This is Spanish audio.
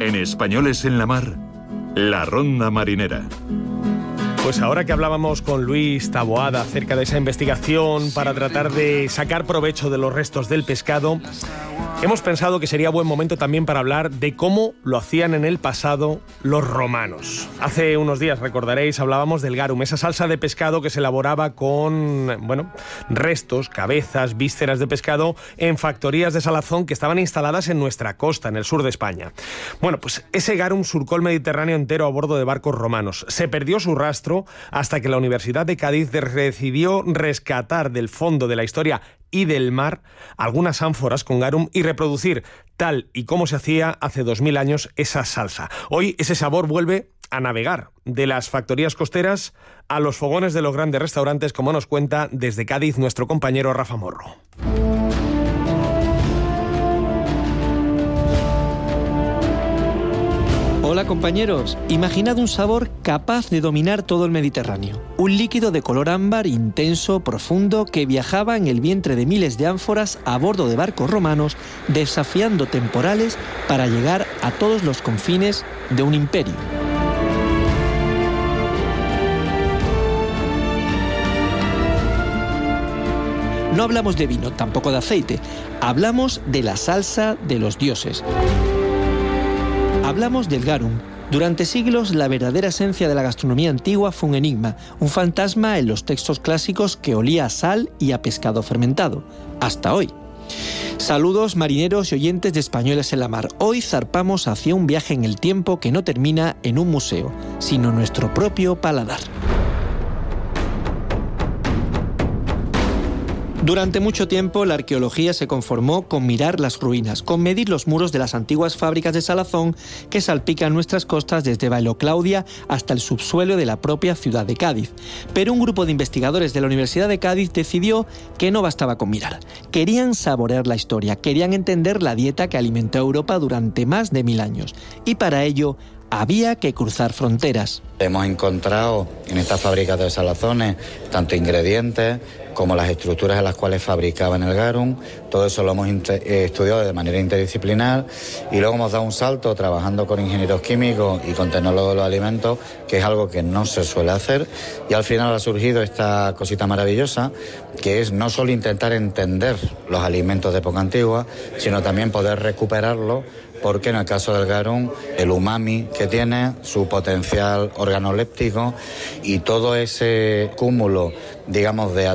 En Españoles en la Mar, la ronda marinera. Pues ahora que hablábamos con Luis Taboada acerca de esa investigación para tratar de sacar provecho de los restos del pescado, hemos pensado que sería buen momento también para hablar de cómo lo hacían en el pasado los romanos. Hace unos días, recordaréis, hablábamos del garum, esa salsa de pescado que se elaboraba con, restos, cabezas, vísceras de pescado en factorías de salazón que estaban instaladas en nuestra costa, en el sur de España. Bueno, pues ese garum surcó el Mediterráneo entero a bordo de barcos romanos. Se perdió su rastro hasta que la Universidad de Cádiz decidió rescatar del fondo de la historia y del mar algunas ánforas con garum y reproducir tal y como se hacía hace 2000 años esa salsa. Hoy ese sabor vuelve a navegar de las factorías costeras a los fogones de los grandes restaurantes, como nos cuenta desde Cádiz nuestro compañero Rafa Morro. Hola compañeros, imaginad un sabor capaz de dominar todo el Mediterráneo. Un líquido de color ámbar intenso, profundo, que viajaba en el vientre de miles de ánforas a bordo de barcos romanos, desafiando temporales para llegar a todos los confines de un imperio. No hablamos de vino, tampoco de aceite, hablamos de la salsa de los dioses. Hablamos del garum. Durante siglos, la verdadera esencia de la gastronomía antigua fue un enigma, un fantasma en los textos clásicos que olía a sal y a pescado fermentado. Hasta hoy. Saludos marineros y oyentes de Españoles en la Mar. Hoy zarpamos hacia un viaje en el tiempo que no termina en un museo, sino en nuestro propio paladar. Durante mucho tiempo la arqueología se conformó con mirar las ruinas, con medir los muros de las antiguas fábricas de salazón que salpican nuestras costas desde Bailo Claudia hasta el subsuelo de la propia ciudad de Cádiz. Pero un grupo de investigadores de la Universidad de Cádiz decidió que no bastaba con mirar. Querían saborear la historia, querían entender la dieta que alimentó a Europa durante más de 1000 años. Y para ello había que cruzar fronteras. Hemos encontrado en estas fábricas de salazones tanto ingredientes como las estructuras en las cuales fabricaban el garum. Todo eso lo hemos estudiado de manera interdisciplinar y luego hemos dado un salto trabajando con ingenieros químicos y con tecnólogos de los alimentos, que es algo que no se suele hacer, y al final ha surgido esta cosita maravillosa, que es no solo intentar entender los alimentos de época antigua, sino también poder recuperarlos, porque en el caso del garum, el umami que tiene, su potencial organoléptico y todo ese cúmulo, digamos, de